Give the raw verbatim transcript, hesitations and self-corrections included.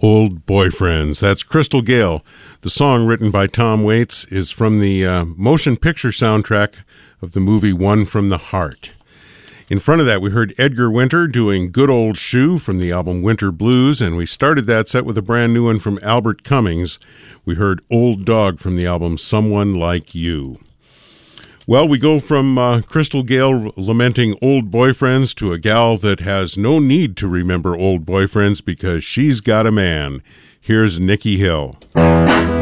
Old Boyfriends. That's Crystal Gayle. The song, written by Tom Waits, is from the uh, motion picture soundtrack of the movie One from the Heart. In front of that, we heard Edgar Winter doing Good Old Shoe from the album Winter Blues, and we started that set with a brand new one from Albert Cummings. We heard Old Dog from the album Someone Like You. Well, we go from uh, Crystal Gayle lamenting old boyfriends to a gal that has no need to remember old boyfriends because she's got a man. Here's Nikki Hill.